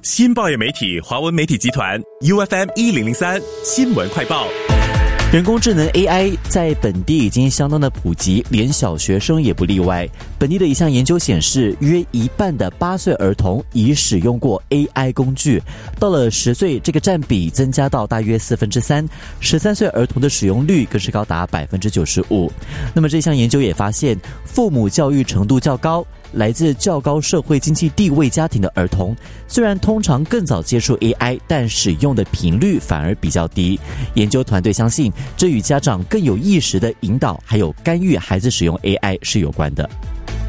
新报业媒体华文媒体集团 UFM 1003新闻快报。 人工智能 AI 在本地已经相当的普及，连小学生也不例外。本地的一项研究显示，约一半的8岁儿童已使用过 AI 工具，到了10岁，这个占比增加到大约3/4，13岁儿童的使用率更是高达95%。那么这项研究也发现，父母教育程度较高，来自较高社会经济地位家庭的儿童，虽然通常更早接触 AI， 但使用的频率反而比较低。研究团队相信，这与家长更有意识的引导，还有干预孩子使用 AI 是有关的。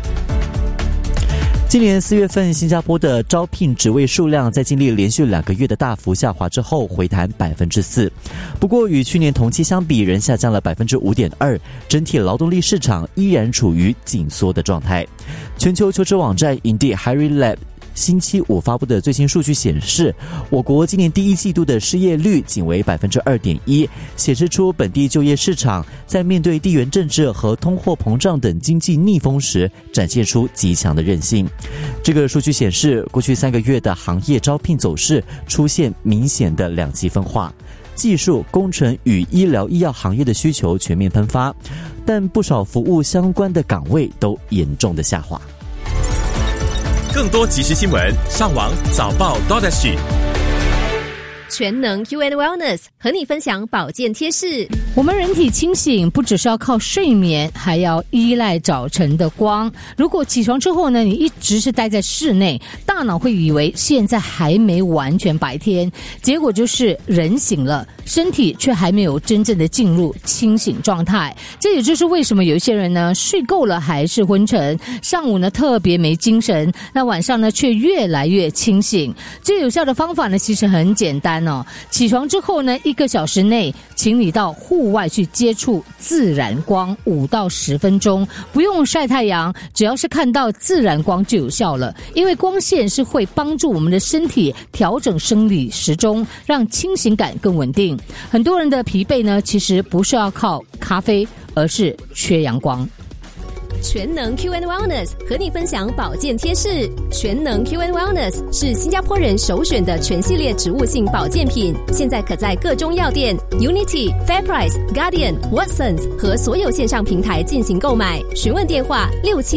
今年4月份，新加坡的招聘职位数量在经历连续2个月的大幅下滑之后，回弹4%。不过，与去年同期相比，仍下降了5.2%，整体劳动力市场依然处于紧缩的状态。全球求职网站 Indeed Hiring Lab星期五发布的最新数据显示，我国今年第1季度的失业率仅为2.1%，显示出本地就业市场在面对地缘政治和通货膨胀等经济逆风时，展现出极强的韧性。这个数据显示，过去3个月的行业招聘走势出现明显的2极分化。技术、工程与医疗医药行业的需求全面喷发，但不少服务相关的岗位都严重的下滑。 更多即时新闻，上网早报 .SG。 全能 UN Wellness 和你分享保健贴士。 我们人体清醒不只是要靠睡眠，还要依赖早晨的光。如果起床之后呢，你一直是待在室内，大脑会以为现在还没完全白天，结果就是人醒了，身体却还没有真正的进入清醒状态。这也就是为什么有一些人呢，睡够了还是昏沉，上午呢特别没精神，那晚上呢却越来越清醒。最有效的方法呢，其实很简单哦。起床之后呢，1个小时内，请你到户外去接触自然光5到10分钟，不用晒太阳，只要是看到自然光就有效了。因为光线是会帮助我们的身体调整生理时钟，让清醒感更稳定。很多人的疲惫呢，其实不是要靠咖啡，而是缺阳光。 全能 QN Wellness 和你分享保健贴士。全能 QN Wellness 是新加坡人首选的全系列植物性保健品，现在可在各中药店、Unity、Fairprice、Guardian、Watsons 和所有线上平台进行购买。询问电话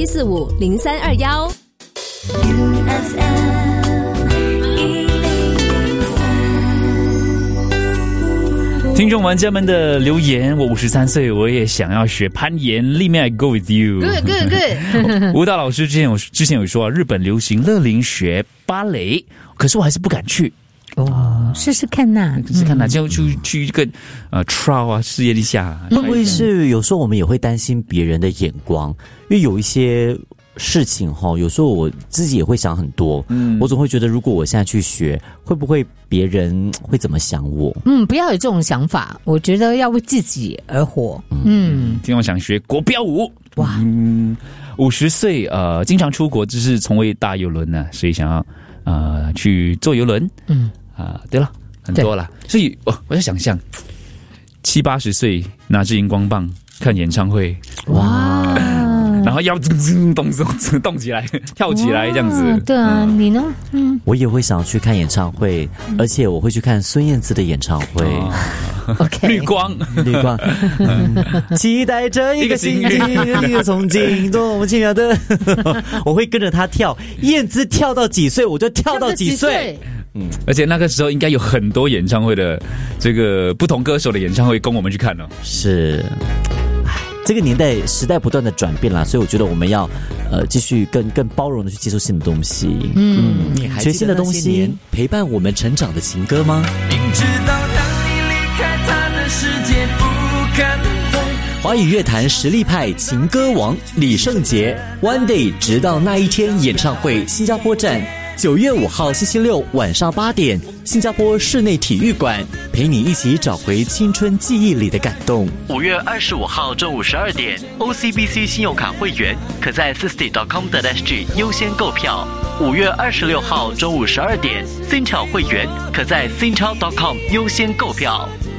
67450321。 听众玩家们的留言，我53岁，我也想要学攀岩。立面 I go with you。 Good 舞蹈老师之前有说，日本流行乐龄学芭蕾，可是我还是不敢去。 试试看呐， 就去一个trial 啊，试验一下。 会不会是有时候我们也会担心别人的眼光？因为有一些事情有时候我自己也会想很多。我总会觉得，如果我现在去学，会不会别人会怎么想我？ 不要有这种想法，我觉得要为自己而活。 听我想学国标舞。哇，50岁经常出国，只是从未搭邮轮呢，所以想要去坐邮轮。对了，很多了，所以我在想象70-80岁拿着荧光棒看演唱会。哇！然后要动起来，跳起来这样子。 对啊，你呢？ 我也会想去看演唱会，而且我会去看孙燕姿的演唱会。 OK， 绿光， 期待着一个心境，一个憧憬，多么奇妙的。我会跟着她跳，燕姿跳到几岁，我就跳到几岁。 而且那个时候应该有很多演唱会的这个不同歌手的演唱会供我们去看哦。 是。这个年代时代不断的转变啦，所以我觉得我们要继续更包容的去接受新的东西。 你还记得那些年陪伴我们成长的情歌吗？明知道当你离开他的世界不可能会。华语乐坛实力派情歌王李圣杰 One Day 直到那一天演唱会新加坡站，9月5号星期六晚上8点，新加坡室内体育馆，陪你一起找回青春记忆里的感动。 5月25号中午12点 ，OCBC 信用卡会员可在 Sisti.com.sg 优先购票。5月26号中午12点，Singtel 会员可在 Singtel.com 优先购票。